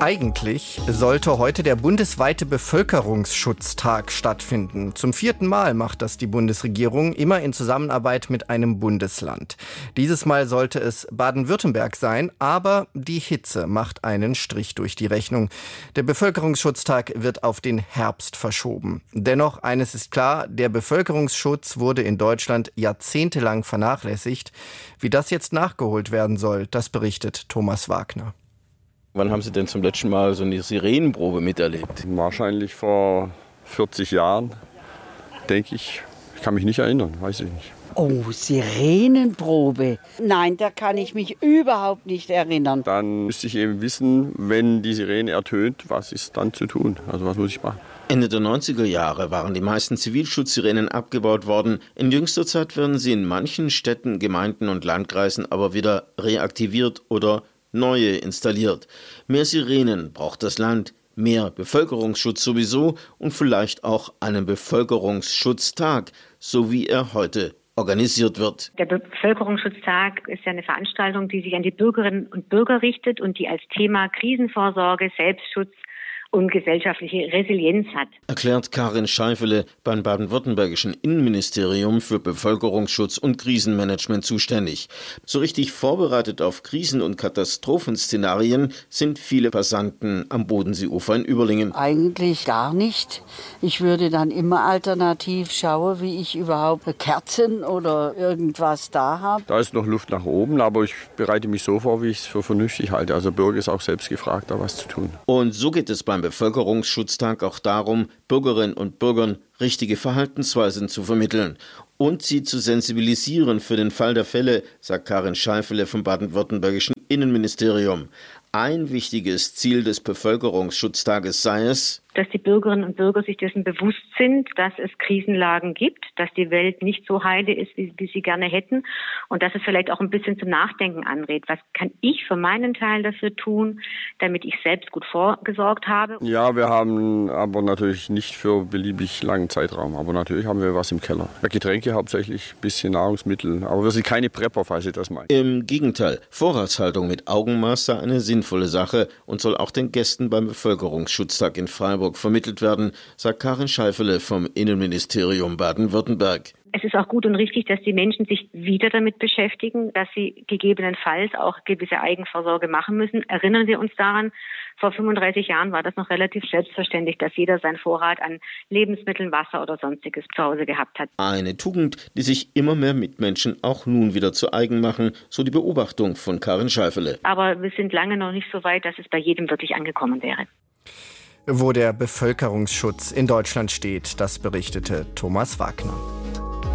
Eigentlich sollte heute der bundesweite Bevölkerungsschutztag stattfinden. Zum 4. Mal macht das die Bundesregierung, immer in Zusammenarbeit mit einem Bundesland. Dieses Mal sollte es Baden-Württemberg sein, aber die Hitze macht einen Strich durch die Rechnung. Der Bevölkerungsschutztag wird auf den Herbst verschoben. Dennoch, eines ist klar, der Bevölkerungsschutz wurde in Deutschland jahrzehntelang vernachlässigt. Wie das jetzt nachgeholt werden soll, das berichtet Thomas Wagner. Wann haben Sie denn zum letzten Mal so eine Sirenenprobe miterlebt? Wahrscheinlich vor 40 Jahren, denke ich. Ich kann mich nicht erinnern, weiß ich nicht. Oh, Sirenenprobe. Nein, da kann ich mich überhaupt nicht erinnern. Dann müsste ich eben wissen, wenn die Sirene ertönt, was ist dann zu tun? Also was muss ich machen? Ende der 90er Jahre waren die meisten Zivilschutzsirenen abgebaut worden. In jüngster Zeit werden sie in manchen Städten, Gemeinden und Landkreisen aber wieder reaktiviert oder neue installiert. Mehr Sirenen braucht das Land, mehr Bevölkerungsschutz sowieso und vielleicht auch einen Bevölkerungsschutztag, so wie er heute organisiert wird. Der Bevölkerungsschutztag ist ja eine Veranstaltung, die sich an die Bürgerinnen und Bürger richtet und die als Thema Krisenvorsorge, Selbstschutz und gesellschaftliche Resilienz hat. Erklärt Karin Scheifele beim baden-württembergischen Innenministerium für Bevölkerungsschutz und Krisenmanagement zuständig. So richtig vorbereitet auf Krisen- und Katastrophenszenarien sind viele Passanten am Bodenseeufer in Überlingen. Eigentlich gar nicht. Ich würde dann immer alternativ schauen, wie ich überhaupt Kerzen oder irgendwas da habe. Da ist noch Luft nach oben, aber ich bereite mich so vor, wie ich es für vernünftig halte. Also Bürger ist auch selbst gefragt, da was zu tun. Und so geht es beim Bevölkerungsschutztag auch darum, Bürgerinnen und Bürgern richtige Verhaltensweisen zu vermitteln und sie zu sensibilisieren für den Fall der Fälle, sagt Karin Scheifele vom baden-württembergischen Innenministerium. Ein wichtiges Ziel des Bevölkerungsschutztages sei es, dass die Bürgerinnen und Bürger sich dessen bewusst sind, dass es Krisenlagen gibt, dass die Welt nicht so heile ist, wie sie gerne hätten und dass es vielleicht auch ein bisschen zum Nachdenken anregt. Was kann ich für meinen Teil dafür tun, damit ich selbst gut vorgesorgt habe? Ja, wir haben aber natürlich nicht für beliebig langen Zeitraum. Aber natürlich haben wir was im Keller. Getränke hauptsächlich, ein bisschen Nahrungsmittel. Aber wir sind keine Prepper, falls Sie das meinen. Im Gegenteil, Vorratshaltung mit Augenmaß sei eine sinnvolle Sache und soll auch den Gästen beim Bevölkerungsschutztag in Freiburg vermittelt werden, sagt Karin Scheifele vom Innenministerium Baden-Württemberg. Es ist auch gut und richtig, dass die Menschen sich wieder damit beschäftigen, dass sie gegebenenfalls auch gewisse Eigenvorsorge machen müssen. Erinnern wir uns daran, vor 35 Jahren war das noch relativ selbstverständlich, dass jeder seinen Vorrat an Lebensmitteln, Wasser oder Sonstiges zu Hause gehabt hat. Eine Tugend, die sich immer mehr Mitmenschen auch nun wieder zu eigen machen, so die Beobachtung von Karin Scheifele. Aber wir sind lange noch nicht so weit, dass es bei jedem wirklich angekommen wäre. Wo der Bevölkerungsschutz in Deutschland steht, das berichtete Thomas Wagner.